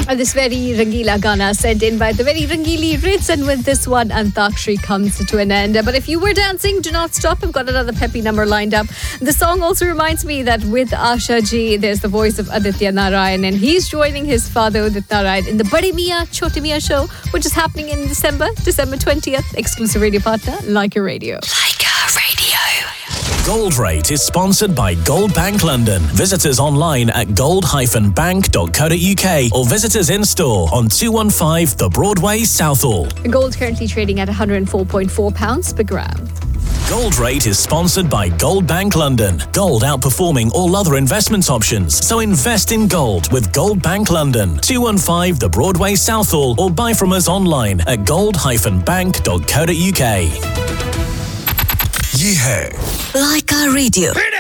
This very Rangila Gana sent in by the very Rangili Ritz, and with this one, Antakshri comes to an end. But if you were dancing, do not stop. I've got another peppy number lined up. The song also reminds me that with Asha Ji, there's the voice of Aditya Narayan, and he's joining his father Udit Narayan in the Badi Mia Choti Mia show, which is happening in December 20th. Exclusive radio partner, Like Your Radio. Gold Rate is sponsored by Gold Bank London. Visit us online at gold-bank.co.uk or visit us in store on 215 The Broadway, Southall. Gold currently trading at £104.4 per gram. Gold Rate is sponsored by Gold Bank London. Gold outperforming all other investment options. So invest in gold with Gold Bank London. 215 The Broadway, Southall, or buy from us online at gold-bank.co.uk. ये है Like our radio.